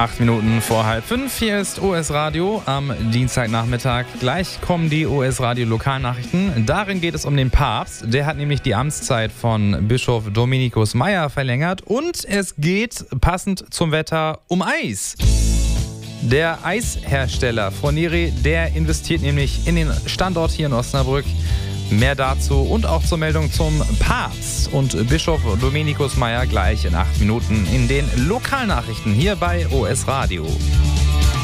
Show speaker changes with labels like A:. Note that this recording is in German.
A: 8 Minuten vor 4:30. Hier ist OS Radio am Dienstagnachmittag. Gleich kommen die OS Radio Lokalnachrichten. Darin geht es um den Papst. Der hat nämlich die Amtszeit von Bischof Dominikus Meier verlängert. Und es geht, passend zum Wetter, um Eis. Der Eishersteller Froneri, der investiert nämlich in den Standort hier in Osnabrück. Mehr dazu und auch zur Meldung zum Papst und Bischof Dominikus Meier gleich in 8 Minuten in den Lokalnachrichten hier bei OS Radio.